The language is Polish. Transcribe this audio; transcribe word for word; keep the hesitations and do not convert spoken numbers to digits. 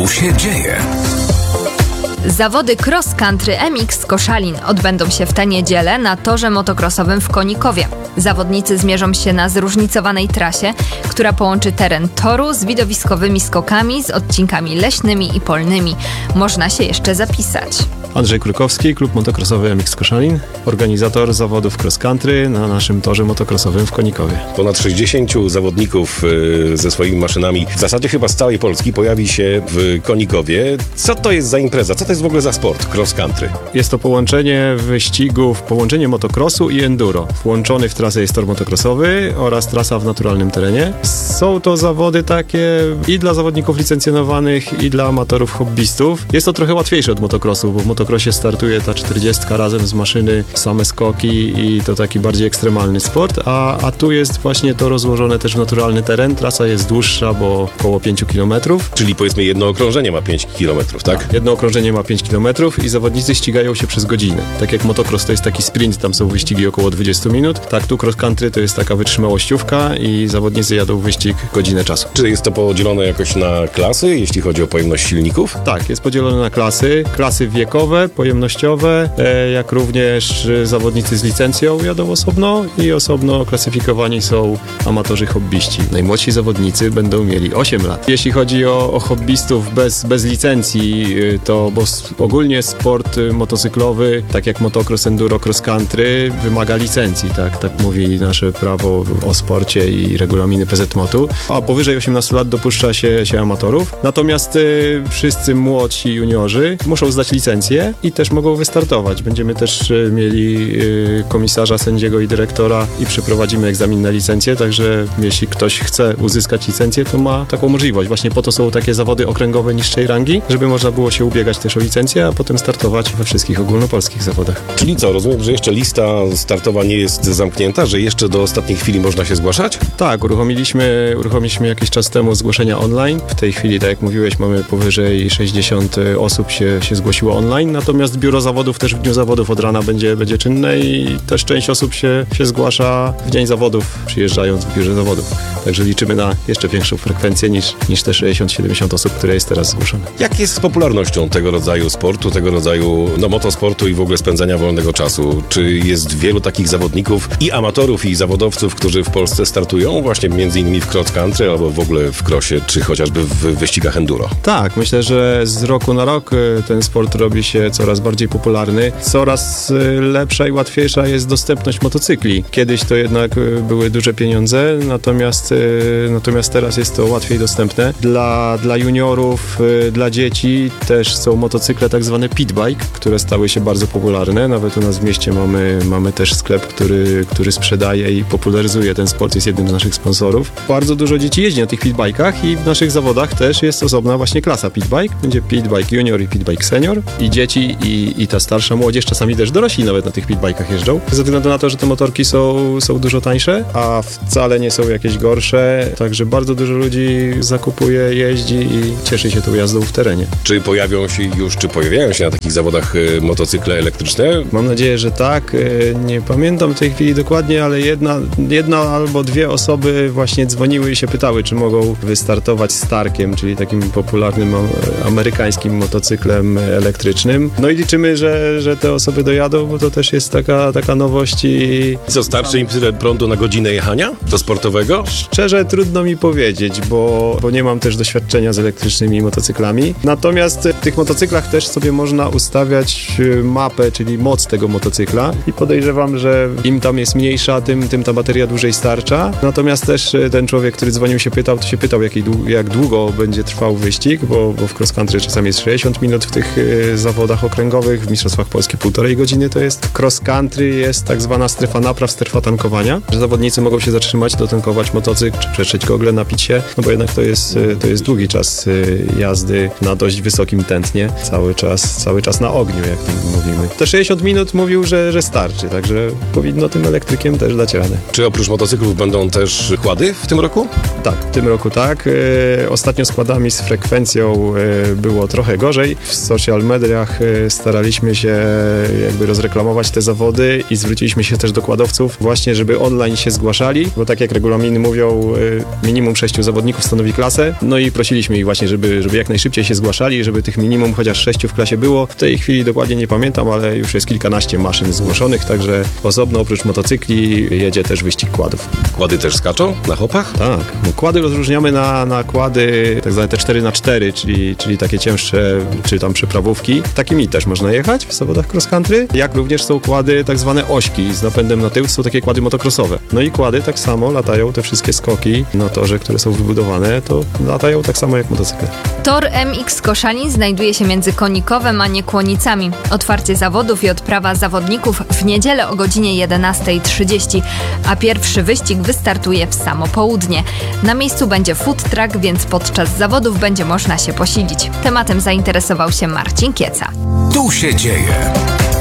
Tu się dzieje. Zawody cross country M X Koszalin odbędą się w tę niedzielę na torze motocrossowym w Konikowie. Zawodnicy zmierzą się na zróżnicowanej trasie, która połączy teren toru z widowiskowymi skokami, z odcinkami leśnymi i polnymi. Można się jeszcze zapisać. Andrzej Krukowski, klub motocrossowy M X Koszalin, organizator zawodów cross country na naszym torze motocrossowym w Konikowie. Ponad sześćdziesięciu zawodników ze swoimi maszynami, w zasadzie chyba z całej Polski, pojawi się w Konikowie. Co to jest za impreza? Co to jest w ogóle za sport cross country? Jest to połączenie wyścigów, połączenie motocrossu i enduro. Włączony w trasę jest tor motocrossowy oraz trasa w naturalnym terenie. Są to zawody takie i dla zawodników licencjonowanych, i dla amatorów hobbystów. Jest to trochę łatwiejsze od motocrossu, bo w motocrossie startuje ta czterdziestka razem z maszyny, same skoki i to taki bardziej ekstremalny sport, a, a tu jest właśnie to rozłożone też w naturalny teren. Trasa jest dłuższa, bo około pięć kilometrów. Czyli powiedzmy jedno okrążenie ma pięć kilometrów, tak? Jedno okrążenie ma pięć kilometrów i zawodnicy ścigają się przez godzinę. Tak jak motocross to jest taki sprint, tam są wyścigi około dwadzieścia minut, tak tu cross country to jest taka wytrzymałościówka i zawodnicy jadą wyścig godzinę czasu. Czy jest to podzielone jakoś na klasy, jeśli chodzi o pojemność silników? Tak, jest podzielone na klasy, klasy wiekowe, pojemnościowe, e, jak również zawodnicy z licencją jadą osobno i osobno klasyfikowani są amatorzy hobbyści. Najmłodsi zawodnicy będą mieli osiem lat. Jeśli chodzi o, o hobbystów bez, bez licencji, to bo ogólnie sport motocyklowy, tak jak motocross, enduro, cross country, wymaga licencji, tak, tak mówi nasze prawo o sporcie i regulaminy P Z motu, a powyżej osiemnastu lat dopuszcza się, się amatorów. Natomiast y, wszyscy młodsi juniorzy muszą zdać licencję i też mogą wystartować. Będziemy też y, mieli y, komisarza, sędziego i dyrektora i przeprowadzimy egzamin na licencję, także jeśli ktoś chce uzyskać licencję, to ma taką możliwość. Właśnie po to są takie zawody okręgowe niższej rangi, żeby można było się ubiegać też o licencję, a potem startować we wszystkich ogólnopolskich zawodach. Czyli co, rozumiem, że jeszcze lista startowa nie jest zamknięta, że jeszcze do ostatniej chwili można się zgłaszać? Tak, uruchomiliśmy, uruchomiliśmy jakiś czas temu zgłoszenia online. W tej chwili, tak jak mówiłeś, mamy powyżej sześćdziesiąt osób się, się zgłosiło online, natomiast biuro zawodów też w dniu zawodów od rana będzie, będzie czynne i też część osób się, się zgłasza w dzień zawodów, przyjeżdżając w biurze zawodów. Także liczymy na jeszcze większą frekwencję niż, niż te sześćdziesiąt siedemdziesiąt osób, które jest teraz zgłoszone. Jak jest z popularnością tego rodzaju sportu, tego rodzaju no, motosportu i w ogóle spędzania wolnego czasu? Czy jest wielu takich zawodników i amatorów, i zawodowców, którzy w Polsce startują właśnie między innymi w cross country albo w ogóle w crossie, czy chociażby w wyścigach enduro? Tak, myślę, że z roku na rok ten sport robi się coraz bardziej popularny. Coraz lepsza i łatwiejsza jest dostępność motocykli. Kiedyś to jednak były duże pieniądze, natomiast, natomiast teraz jest to łatwiej dostępne. Dla, dla juniorów, dla dzieci też są motocykle tak zwane pitbike, które stały się bardzo popularne. Nawet u nas w mieście mamy, mamy też sklep, który, który sprzedaje i popularyzuje ten sport, jest jednym z naszych sponsorów. Bardzo dużo dzieci jeździ na tych pitbikach i w naszych zawodach też jest osobna właśnie klasa pitbike. Będzie pitbike junior i pitbike senior i dzieci i, i ta starsza młodzież, czasami też dorośli nawet na tych pitbikach jeżdżą. Ze względu na to, że te motorki są, są dużo tańsze, a wcale nie są jakieś gorsze, także bardzo dużo ludzi zakupuje, jeździ i cieszy się tą jazdą w terenie. Czy pojawią się już, czy pojawiają się na takich zawodach y, motocykle elektryczne? Mam nadzieję, że tak. Nie pamiętam w tej chwili dokładnie, ale jedna, jedna albo dwie osoby właśnie dzwoniły i się pytały, czy mogą wystartować z Tarkiem, czyli takim popularnym amerykańskim motocyklem elektrycznym. No i liczymy, że, że te osoby dojadą, bo to też jest taka, taka nowość i... Co, starczy im tyle prądu na godzinę jechania do sportowego? Szczerze trudno mi powiedzieć, bo, bo nie mam też doświadczenia z elektrycznymi motocyklami. Natomiast w tych motocyklach też sobie można ustawiać mapę, czyli moc tego motocykla i podejrzewam, że im tam jest mniejsza, tym, tym ta bateria dłużej starcza. Natomiast też ten człowiek, który dzwonił, się pytał, to się pytał, jak, jak długo będzie trwał wyścig, bo, bo w cross country czasami jest sześćdziesiąt minut w tych y, zawodach okręgowych, w Mistrzostwach Polski półtorej godziny to jest. W cross country jest tak zwana strefa napraw, strefa tankowania, że zawodnicy mogą się zatrzymać, dotankować motocykl, czy przetrzeć gogle, napić się, no bo jednak to jest, to jest długi czas jazdy na dość wysokim tętnie. cały czas, cały czas na ogniu, jak to mówimy. Te sześćdziesiąt minut mówił, że, że starczy, także powinno tym elektrykiem też dać radę. Czy oprócz motocyklów będą też kłady w tym roku? Tak, w tym roku tak. E, ostatnio z kładami z frekwencją e, było trochę gorzej. W social mediach e, staraliśmy się jakby rozreklamować te zawody i zwróciliśmy się też do kładowców właśnie, żeby online się zgłaszali, bo tak jak regulaminy mówią, e, minimum sześciu zawodników stanowi klasę, no i prosiliśmy ich właśnie, żeby, żeby jak najszybciej się zgłaszali, żeby tych minimum chociaż sześciu w klasie było. W tej chwili dokładnie nie pamiętam, ale już jest kilkanaście maszyn zgłoszonych, także osobno oprócz motocykli jedzie też wyścig kładów. Kłady też skaczą na hopach? Tak, no, kłady rozróżniamy na, na kłady tak zwane te cztery na cztery, czyli, czyli takie cięższe, czy tam przeprawówki. Takimi też można jechać w zawodach cross country, jak również są kłady tak zwane ośki z napędem na tył, są takie kłady motocrossowe. No i kłady tak samo latają, te wszystkie skoki na torze, które są wybudowane, to latają tak samo jak motocykle. Tor M X Koszalin znajduje się między Konikowem a Niekłonicami. Otwarcie zawodów i odprawa zawodników w niedzielę o godzinie jedenasta trzydzieści, a pierwszy wyścig wystartuje w samo południe. Na miejscu będzie food truck, więc podczas zawodów będzie można się posilić. Tematem zainteresował się Marcin Kieca. Tu się dzieje.